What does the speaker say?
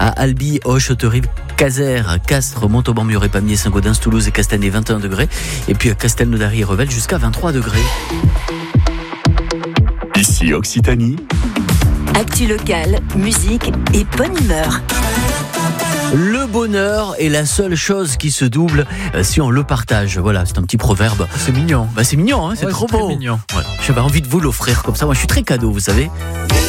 à Albi, Auch, Hauterive, Caser, Castres, Montauban, Muret, Pamiers, Saint-Gaudens, Toulouse et Castanet 21 degrés. Et puis à Castelnaudary et Revel jusqu'à 23 degrés. Ici Occitanie. Actu locale, musique et bonne humeur. Le bonheur est la seule chose qui se double si on le partage. Voilà, c'est un petit proverbe. C'est mignon. C'est mignon, hein, c'est trop beau. Mignon. Ouais. J'avais envie de vous l'offrir comme ça. Moi, je suis très cadeau, vous savez.